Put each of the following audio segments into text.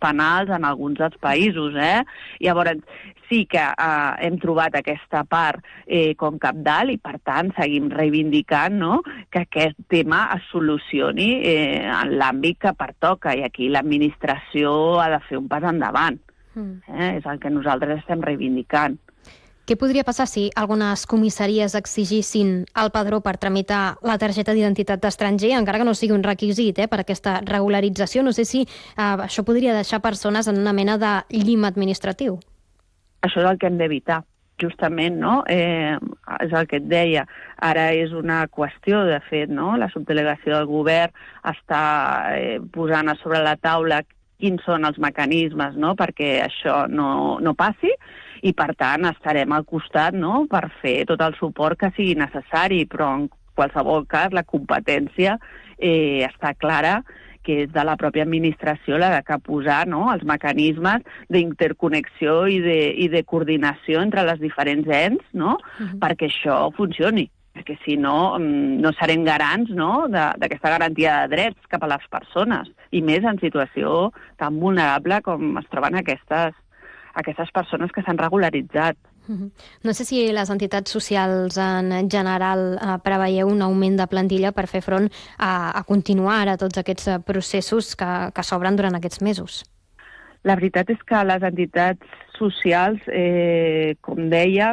penals en alguns dels països. Llavors, sí que hem trobat aquesta part com cabdal i, per tant, seguim reivindicant, no?, que aquest tema es solucioni en l'àmbit que pertoca, i aquí l'administració ha de fer un pas endavant. És el que nosaltres estem reivindicant. Què podria passar si algunes comissaries exigissin el padró per tramitar la targeta d'identitat d'estranger, encara que no sigui un requisit per aquesta regularització? No sé si això podria deixar persones en una mena de llim administratiu. Això és el que hem d'evitar, justament, no? És el que et deia. Ara és una qüestió, de fet, no? La subdelegació del govern està posant a sobre la taula quins són els mecanismes, no?, perquè això no passi, i, per tant, estarem al costat, no?, per fer tot el suport que sigui necessari, però en qualsevol cas la competència està clara, que és de la pròpia administració la de posar, no?, els mecanismes d'interconnexió i de coordinació entre les diferents ens, no?, perquè això funcioni. Perquè si no, no serem garants, no?, d'aquesta garantia de drets cap a les persones, i més en situació tan vulnerable com es troben aquestes persones que s'han regularitzat. No sé si les entitats socials en general preveieu un augment de plantilla per fer front a continuar a tots aquests processos que s'obren durant aquests mesos. La veritat és que les entitats socials, com deia,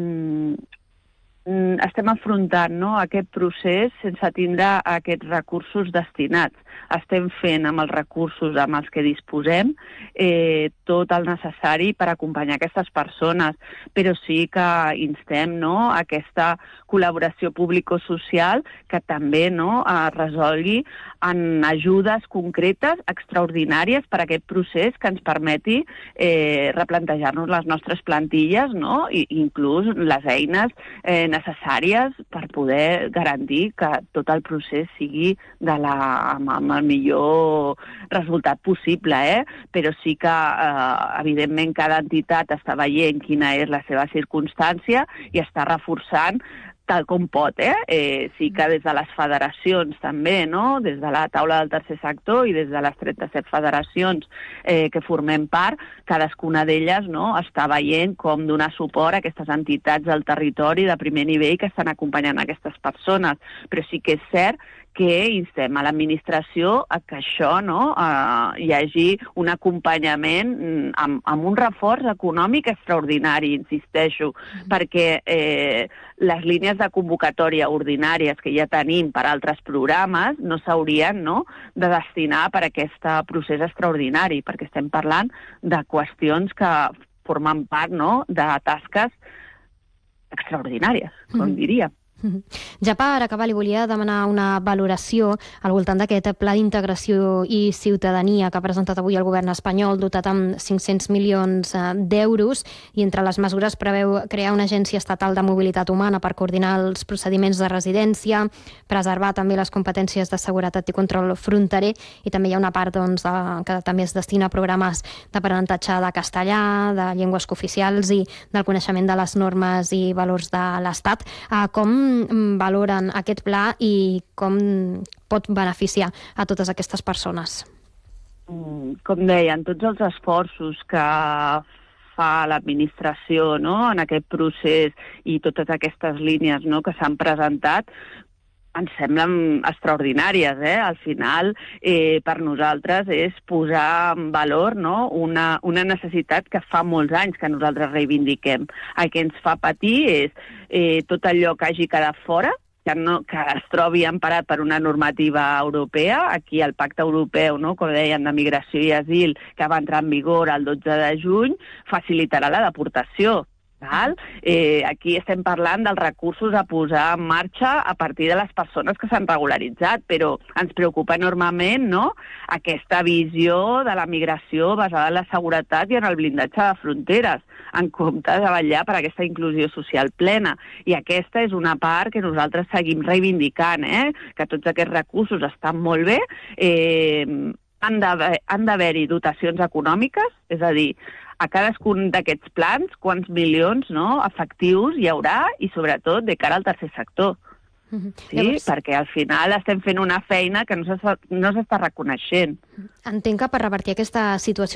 estem afrontant, no?, aquest procés sense tindre aquests recursos destinats. Estem fent amb els recursos amb els que disposem tot el necessari per acompanyar aquestes persones, però sí que instem, no?, aquesta col·laboració público-social que també, no?, es resolgui en ajudes concretes, extraordinàries per a aquest procés que ens permeti replantejar-nos les nostres plantilles, no?, i inclús les eines necessàries per poder garantir que tot el procés sigui amb el millor resultat possible, però sí que, evidentment, cada entitat està veient quina és la seva circumstància i està reforçant tal com pot, Sí que des de les federacions també, no?, des de la taula del tercer sector i des de les 37 federacions que formem part, cadascuna d'elles, no?, està veient com donar suport a aquestes entitats del territori de primer nivell que estan acompanyant aquestes persones. Però sí que és cert que instem a l'administració a que això, no?, hi hagi un acompanyament amb un reforç econòmic extraordinari, insisteixo, perquè les línies de convocatòria ordinàries que ja tenim per altres programes no s'haurien, no?, de destinar per a aquest procés extraordinari, perquè estem parlant de qüestions que formen part, no?, de tasques extraordinàries, com diria. Ja per acabar, li volia demanar una valoració al voltant d'aquest pla d'integració i ciutadania que ha presentat avui el govern espanyol, dotat amb 500 milions d'euros, i entre les mesures preveu crear una agència estatal de mobilitat humana per coordinar els procediments de residència, preservar també les competències de seguretat i control fronterer, i també hi ha una part, doncs, que també es destina a programes d'aprenentatge de castellà, de llengües cooficials i del coneixement de les normes i valors de l'Estat. Com valoren aquest pla i com pot beneficiar a totes aquestes persones? Com deien, tots els esforços que fa l'administració, no?, en aquest procés i totes aquestes línies, no?, que s'han presentat ens semblen extraordinàries. Al final, per nosaltres és posar en valor, no?, una necessitat que fa molts anys que nosaltres reivindiquem. El que ens fa patir és tot allò que hagi quedat fora, que es trobi emparat per una normativa europea. Aquí el Pacte Europeu, no?, com deien, de Migració i Asil, que va entrar en vigor el 12 de juny, facilitarà la deportació. Aquí estem parlant dels recursos a posar en marxa a partir de les persones que s'han regularitzat, però ens preocupa enormement, no?, aquesta visió de la migració basada en la seguretat i en el blindatge de fronteres, en comptes de vetllar per aquesta inclusió social plena. I aquesta és una part que nosaltres seguim reivindicant, que tots aquests recursos estan molt bé, han d'haver-hi dotacions econòmiques, és a dir, a cadascun d'aquests plans, quants milions, no?, efectius hi haurà, i sobretot de cara al tercer sector. Sí, perquè al final estem fent una feina que no s'està reconeixent. Entenc que per revertir aquesta situació